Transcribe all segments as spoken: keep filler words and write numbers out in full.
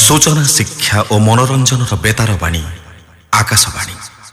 सूचना शिक्षा और मनोरंजन बेतार बाणी आकाशवाणी।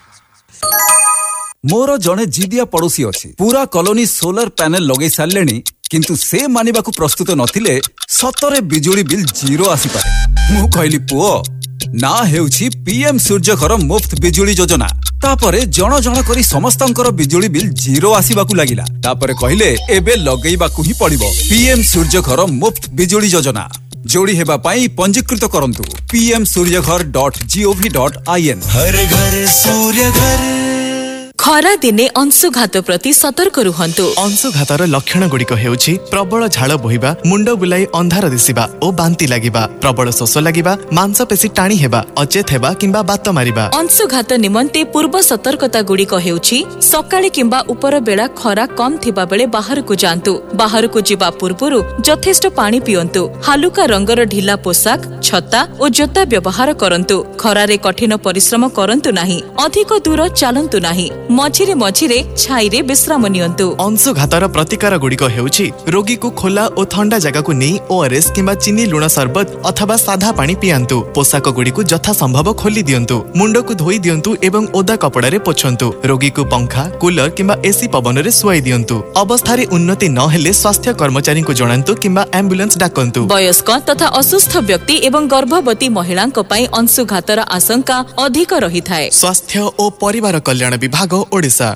मोर जड़े जिदिया पड़ोसी अच्छी पूरा कॉलोनी सोलर पैनल लगे सारे किंतु से मानिबा को प्रस्तुत नथिले सतरे बिजुली बिल जीरो आसी पारे। मु कहली पुओ ना हेउछि पीएम सूर्यघर मुफ्त बिजुली योजना। तापरे जण जण करी समस्तंकर बिजुली बिल जीरो आसीबाकू लागिला। तापरे कहले एबे लगेइबाकू ही पड़िबो पीएम सूर्यघर मुफ्त बिजुली योजना। जोड़ी हेबा पाई पंजीकृत करंतु PM Surya Ghar dot gov dot IN. हर घर सूर्यघर। खरा दिने अंशुघात प्रति सतर्क रुहंतु। अंशुघातर लक्षण गुड़िक हेउछि प्रबल झाड़ बोहिबा, मुंड बुलाई अंधार दिसिबा और बांती लागिबा, प्रबल शोष लागिबा, मांसपेशी टाणी हेबा, अचेत हेबा किंबा बात मारिबा। अंशुघात निमंते पूर्व सतर्कता गुड़िक हेउछि सकाळे किंबा उपर बेला खरा कम थिबा बेले बाहर को जांतु। बाहर को जिबा पूर्वरु यथेष्ट पानी पियंतु। हालुका रंगर ढिला पोशाक, छता और जोता व्यवहार करंतु। खरारे कठिन परिश्रम करंतु नाही। अधिक दूर चलंतु नाही। मझिरे मझिरे छाईरे विश्राम नियंतु। अंशुघातर प्रतिकार गुड़िक हेउछि रोगी को खोला और ठंडा जगह को नहीं ओआरएस किंबा चीनी लुण सरबत अथवा साधा पानी पियांतु। पोशाक गुड़िक यथा संभव खोली दियंतु। मुंड को धोई दियंतु एवं ओदा कपड़ा रे पोछंतु। रोगी को पंखा, कूलर किंबा एसी पवन रे सुआई दियंतु। अवस्था रे उन्नति न हेले स्वास्थ्य कर्मचारी को जणांतु किंबा एम्बुलेंस डाकंतु। वयस्क तथा असुस्थ व्यक्ति एवं गर्भवती महिला पई अंशुघातर आशंका अधिक रही थाए। स्वास्थ्य और परिवार कल्याण विभाग ओडिशा।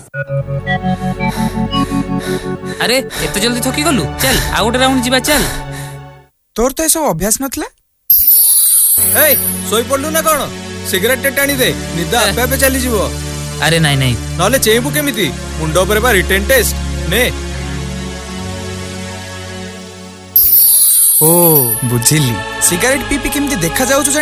अरे एते जल्दी थकी गलु, चल आ गोटे राउंड जीवा चल। तोर तो सब अभ्यास नथला। ए सोई पड़लु ना कोन? सिगरेट टे टाणी दे, निदा आपे आपे चली जीवो। अरे नहीं नहीं नले चेइबु केमिति? मुंडो पर बा रिटेन टेस्ट ने। ओ बुझिली। सिगरेट पी पी केमिति देखा जाउछु